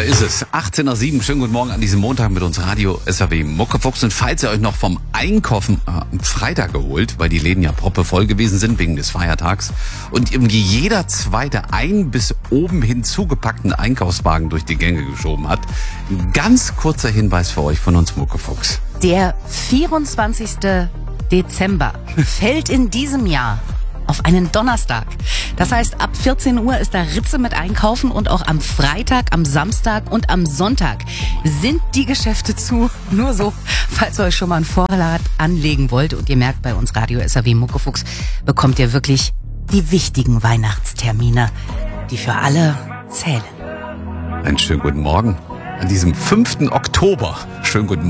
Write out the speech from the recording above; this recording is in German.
ist es. 18:07 schönen guten Morgen an diesem Montag mit uns Radio SAW Muckefuchs. Und falls ihr euch noch vom Einkaufen am Freitag geholt, weil die Läden ja proppevoll gewesen sind wegen des Feiertags und irgendwie jeder zweite einen bis oben hin zugepackten Einkaufswagen durch die Gänge geschoben hat, ein ganz kurzer Hinweis für euch von uns Muckefuchs. Der 24. Dezember fällt in diesem Jahr auf einen Donnerstag. Das heißt, ab 14 Uhr ist da Ritze mit Einkaufen und auch am Freitag, am Samstag und am Sonntag sind die Geschäfte zu. Nur so, falls ihr euch schon mal einen Vorrat anlegen wollt und ihr merkt, bei uns Radio SAW Muckefuchs bekommt ihr wirklich die wichtigen Weihnachtstermine, die für alle zählen. Einen schönen guten Morgen an diesem 5. Oktober. Schönen guten Morgen.